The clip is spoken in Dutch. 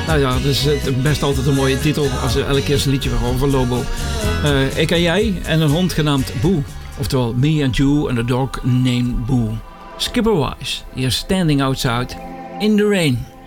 Nou ja, dat is best altijd een mooie titel als er elke keer een liedje over Lobo. Ik en jij en een hond genaamd Boo. Oftewel Me and You and a Dog Named Boo. Skipper Wise, hier Standing Outside in the Rain.